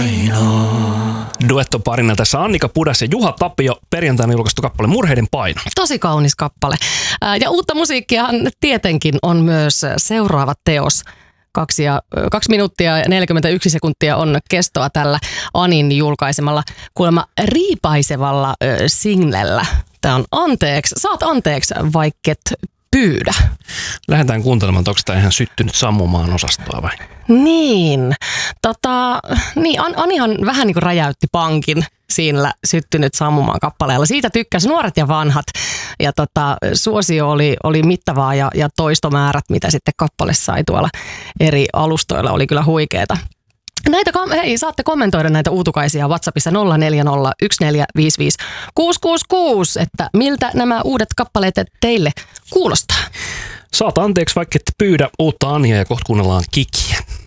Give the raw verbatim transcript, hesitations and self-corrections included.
paino. Duettoparina tässä Annika Pudas ja Juha Tapio, perjantaina julkaistu kappale Murheiden paino. Tosi kaunis kappale. Ja uutta musiikkiahan tietenkin on myös seuraava teos. Kaksi, ja, kaksi minuuttia ja neljäkymmentäyksi sekuntia on kestoa tällä Anin julkaisemalla kuulemma riipaisevalla ö, singlellä. Tämä on Anteeksi. Saat anteeksi, vaikket pyydä. Lähdetään kuuntelemaan, että onko tämä ihan syttynyt sammumaan osastoa vai? Niin. Tota, niin An- Anihan vähän niin kuin räjäytti pankin siinä syttynyt sammumaan kappaleella. Siitä tykkäsi nuoret ja vanhat. Ja tota, suosio oli, oli mittavaa ja, ja toistomäärät, mitä sitten kappale sai tuolla eri alustoilla, oli kyllä huikeeta. Näitä, hei, saatte kommentoida näitä uutukaisia WhatsAppissa nolla neljä nolla yksi neljä viisi viisi kuusi kuusi kuusi, että miltä nämä uudet kappaleet teille kuulostaa. Saat anteeksi, vaikka et pyydä uutta Ania ja kohta kuunnellaan Kikiä.